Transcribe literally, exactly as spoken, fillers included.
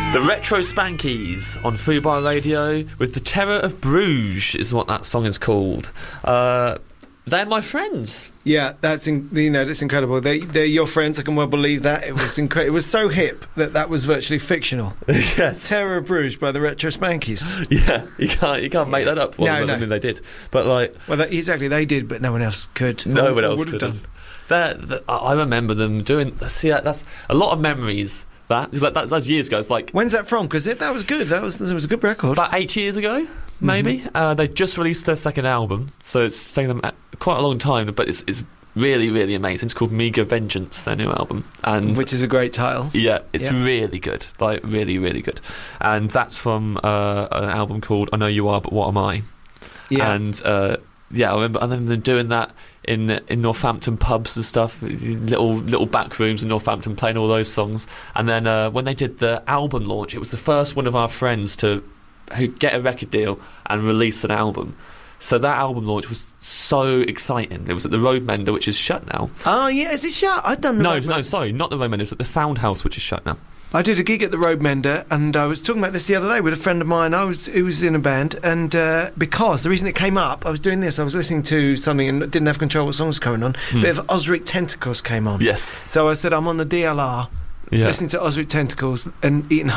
The Retro Spankies on Fubar Radio with The Terror of Bruges is what that song is called. Uh, they're my friends. Yeah, that's in, you know that's incredible. They they're your friends. I can well believe that. It was incre- It was so hip that that was virtually fictional. Yes. Terror of Bruges by the Retro Spankies. Yeah, you can't you can't make that up. Well, No, no. I mean they did, but like Well, that, exactly, they did, but no one else could. no or, one or else would have could done. have. They're- they're- I remember them doing. See, that, that's a lot of memories. That because like, that's, that's years ago. It's like When's that from? Because that was good. That was it was a good record. about eight years ago, maybe. Mm-hmm. Uh, they just released their second album, so it's taken them quite a long time, but it's, it's really, really amazing. It's called Meager Vengeance, their new album, and which is a great title. yeah, it's Yeah. really good, like really, really good. And that's from uh, an album called I Know You Are, But What Am I? Yeah. And uh, yeah, I remember, I remember them doing that in in Northampton pubs and stuff, little little back rooms in Northampton, playing all those songs. And then uh, when they did the album launch, it was the first one of our friends to who get a record deal and release an album. So that album launch was so exciting. It was at the Roadmender, which is shut now. Oh yeah, is it shut? I've done the No, Road no, sorry, not the Roadmender. It's at the Soundhouse, which is shut now. I did a gig at the Roadmender, and I was talking about this the other day with a friend of mine. I was who was in a band, and uh, because the reason it came up, I was doing this. I was listening to something and didn't have control what song was going on. Hmm. Bit of Osric Tentacles came on. Yes. So I said I'm on the D L R, Yeah. listening to Osric Tentacles and eating